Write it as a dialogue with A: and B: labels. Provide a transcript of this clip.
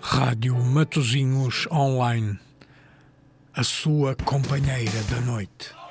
A: Rádio Matosinhos Online, a sua companheira da noite.